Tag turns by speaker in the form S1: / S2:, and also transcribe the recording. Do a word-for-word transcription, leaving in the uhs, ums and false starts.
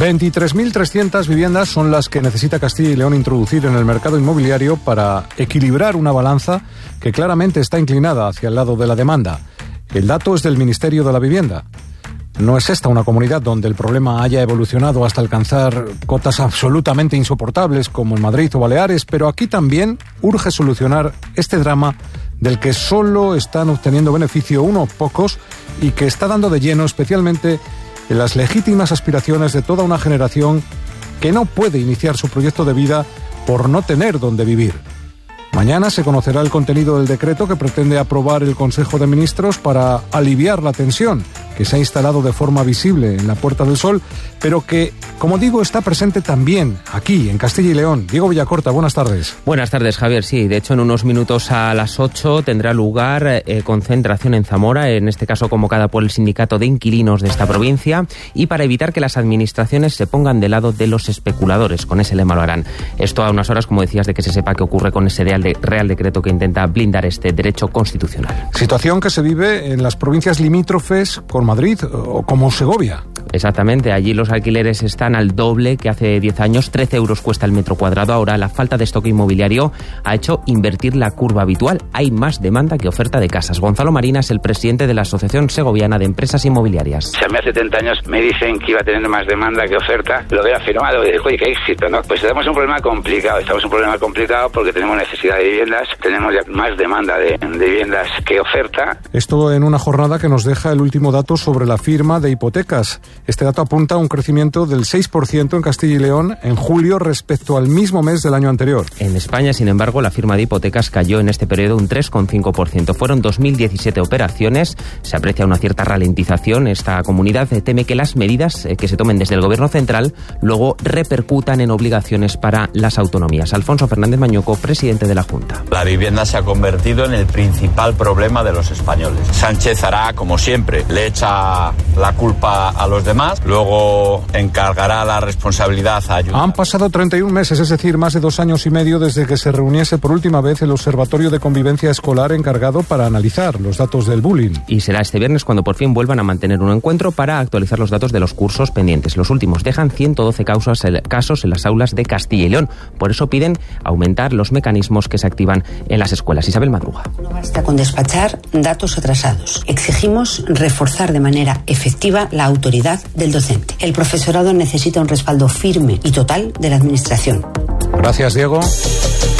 S1: veintitrés mil trescientas viviendas son las que necesita Castilla y León introducir en el mercado inmobiliario para equilibrar una balanza que claramente está inclinada hacia el lado de la demanda. El dato es del Ministerio de la Vivienda. No es esta una comunidad donde el problema haya evolucionado hasta alcanzar cotas absolutamente insoportables como en Madrid o Baleares, pero aquí también urge solucionar este drama del que solo están obteniendo beneficio unos pocos y que está dando de lleno especialmente en las legítimas aspiraciones de toda una generación que no puede iniciar su proyecto de vida por no tener dónde vivir. Mañana se conocerá el contenido del decreto que pretende aprobar el Consejo de Ministros para aliviar la tensión que se ha instalado de forma visible en la Puerta del Sol, pero que, como digo, está presente también aquí, en Castilla y León. Diego Villacorta, buenas tardes.
S2: Buenas tardes, Javier. Sí, de hecho, en unos minutos a las ocho tendrá lugar eh, concentración en Zamora, en este caso convocada por el Sindicato de Inquilinos de esta provincia, y para evitar que las administraciones se pongan del lado de los especuladores. Con ese lema lo harán. Esto a unas horas, como decías, de que se sepa qué ocurre con ese Real, de, Real Decreto que intenta blindar este derecho constitucional.
S1: Situación que se vive en las provincias limítrofes con Madrid o como Segovia.
S2: Exactamente, allí los alquileres están al doble que hace diez años, trece euros cuesta el metro cuadrado. Ahora la falta de stock inmobiliario ha hecho invertir la curva habitual. Hay más demanda que oferta de casas. Gonzalo Marina es el presidente de la Asociación Segoviana de Empresas Inmobiliarias.
S3: Si a mí hace setenta años me dicen que iba a tener más demanda que oferta, lo hubiera firmado y digo, oye, qué éxito, ¿no? Pues tenemos un problema complicado, estamos en un problema complicado porque tenemos necesidad de viviendas, tenemos ya más demanda de, de viviendas que oferta.
S1: Esto en una jornada que nos deja el último dato sobre la firma de hipotecas. Este dato apunta a un crecimiento del seis por ciento en Castilla y León en julio respecto al mismo mes del año anterior.
S2: En España, sin embargo, la firma de hipotecas cayó en este periodo un tres coma cinco por ciento. Fueron dos mil diecisiete operaciones. Se aprecia una cierta ralentización. Esta comunidad teme que las medidas que se tomen desde el Gobierno central luego repercutan en obligaciones para las autonomías. Alfonso Fernández Mañuco, presidente de la Junta.
S4: La vivienda se ha convertido en el principal problema de los españoles. Sánchez hará, como siempre, le echa la culpa a los demás, luego encargará la responsabilidad a ayudar.
S1: Han pasado treinta y un meses, es decir, más de dos años y medio desde que se reuniese por última vez el Observatorio de Convivencia Escolar encargado para analizar los datos del bullying.
S2: Y será este viernes cuando por fin vuelvan a mantener un encuentro para actualizar los datos de los cursos pendientes. Los últimos dejan ciento doce causas, casos en las aulas de Castilla y León. Por eso piden aumentar los mecanismos que se activan en las escuelas. Isabel Madruga.
S5: No basta con despachar datos atrasados. Exigimos reforzar de manera efectiva la autoridad del docente. El profesorado necesita un respaldo firme y total de la administración.
S1: Gracias, Diego.